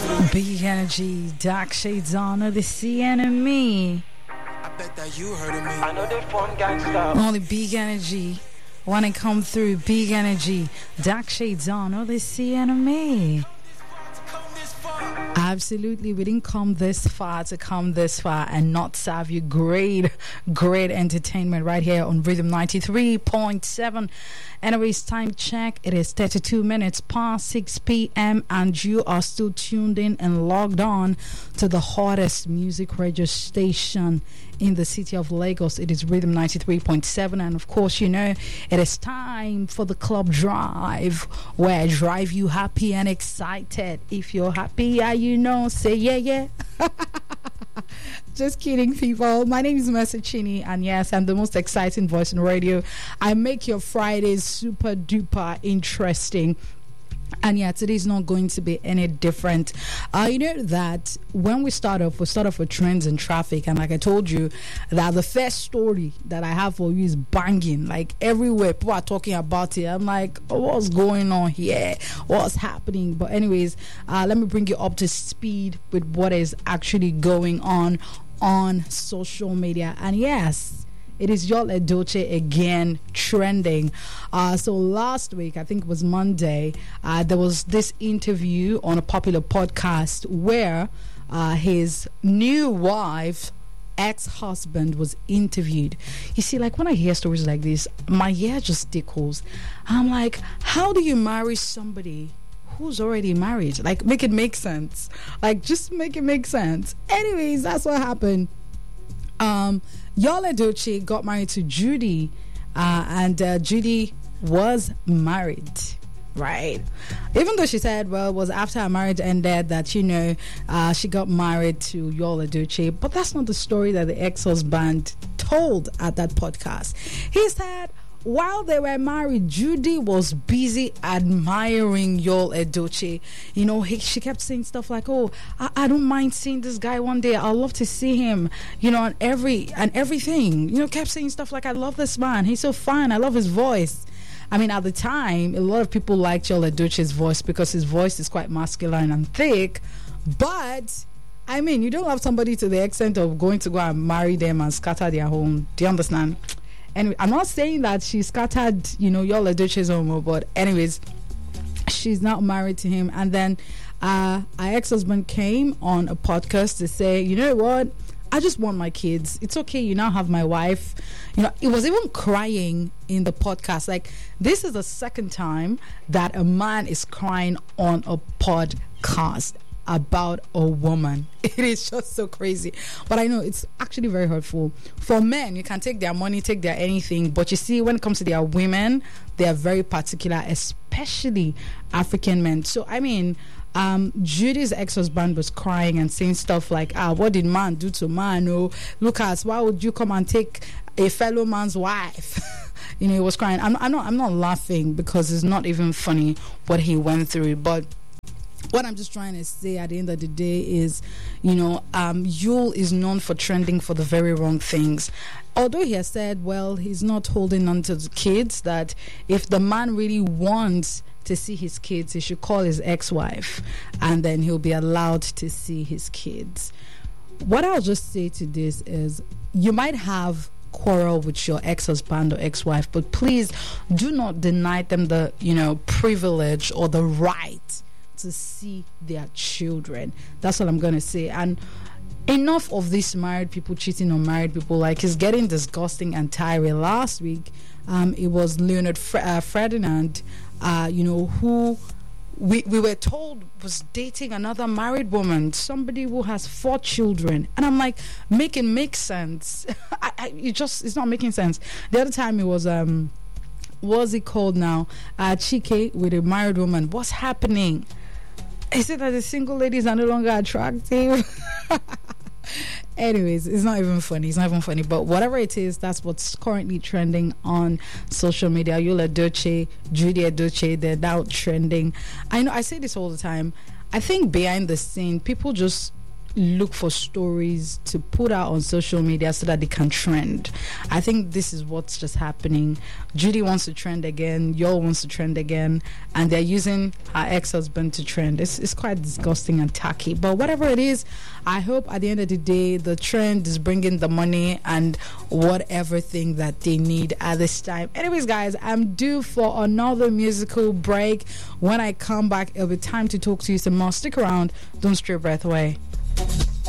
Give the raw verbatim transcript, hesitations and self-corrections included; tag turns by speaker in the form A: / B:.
A: Big energy, dark shades on of the sea enemy.
B: I bet that you heard of me.
C: I know they form gangsta.
A: Only big energy wanna come through. Big energy, dark shades on of the sea enemy. Absolutely, we didn't come this far to come this far and not serve you great, great entertainment right here on Rhythm ninety-three point seven. Anyways, time check. It is thirty-two minutes past six p.m. and you are still tuned in and logged on to the hottest music radio station in the city of Lagos. It is Rhythm ninety-three point seven, and of course, you know, it is time for the Club Drive, where I drive you happy and excited. If you're happy, yeah, you know, say yeah, yeah. Just kidding, people. My name is Mercy Chini, and yes, I'm the most exciting voice in radio. I make your Fridays super duper interesting. And yeah, today's not going to be any different. Uh, you know that when we start off, we start off with trends and traffic. And like I told you, that the first story that I have for you is banging. Like everywhere, people are talking about it. I'm like, oh, what's going on here? What's happening? But anyways, uh, let me bring you up to speed with what is actually going on on social media. And yes, it is Yul Edochie again trending. Uh, so last week, I think it was Monday, uh, there was this interview on a popular podcast where uh, his new wife, ex-husband, was interviewed. You see, like when I hear stories like this, my hair just tickles. I'm like, how do you marry somebody who's already married? Like, make it make sense. Like, just make it make sense. Anyways, that's what happened. Um, Yul Edochie got married to Judy, uh, and uh, Judy was married, right? Even though she said, well, it was after her marriage ended that, you know, uh, she got married to Yul Edochie, but that's not the story that the ex-husband told at that podcast. He said, while they were married, Judy was busy admiring Yul Edochie. You know, he, she kept saying stuff like, "Oh, I, I don't mind seeing this guy one day. I'd love to see him." You know, and every and everything. You know, kept saying stuff like, "I love this man. He's so fine. I love his voice." I mean, at the time, a lot of people liked Yul Edochie's voice because his voice is quite masculine and thick. But I mean, you don't love somebody to the extent of going to go and marry them and scatter their home. Do you understand? And I'm not saying that she scattered, you know, Yul Edochie's home, but anyways, she's not married to him. And then uh, our ex-husband came on a podcast to say, you know what? I just want my kids. It's okay. You now have my wife. You know, it was even crying in the podcast. Like, this is the second time that a man is crying on a podcast about a woman. It is just so crazy. But I know it's actually very hurtful. For men, you can take their money, take their anything, but you see, when it comes to their women, they are very particular, especially African men. So I mean, um Judy's ex-husband was crying and saying stuff like, ah, what did man do to man? Oh, Lucas, why would you come and take a fellow man's wife? You know, he was crying. I'm, I'm not I'm not laughing because it's not even funny what he went through, but what I'm just trying to say at the end of the day is, you know, um, Yul is known for trending for the very wrong things. Although he has said, well, he's not holding on to the kids, that if the man really wants to see his kids, he should call his ex-wife and then he'll be allowed to see his kids. What I'll just say to this is, you might have quarrel with your ex-husband or ex-wife, but please do not deny them the, you know, privilege or the right to see their children. That's what I'm gonna say. And enough of these married people cheating on married people. Like, it's getting disgusting and tiring. Last week, um, it was Leonard Fre- uh, Ferdinand, uh, you know, who we we were told was dating another married woman, somebody who has four children. And I'm like, make it make sense. I, I, it just it's not making sense. The other time it was um, what's it called now? Uh, Chike with a married woman. What's happening? Is it that the single ladies are no longer attractive? Anyways, it's not even funny. It's not even funny. But whatever it is, that's what's currently trending on social media. Yul Edochie, Judy Edochie, they're now trending. I know I say this all the time. I think behind the scene, people just look for stories to put out on social media so that they can trend. I think this is what's just happening. Judy wants to trend again, Yul wants to trend again, and they're using her ex-husband to trend. It's, it's quite disgusting and tacky, but whatever it is, I hope at the end of the day the trend is bringing the money and whatever thing that they need at this time. Anyways guys, I'm due for another musical break. When I come back, it'll be time to talk to you some more. Stick around, don't stray breath away.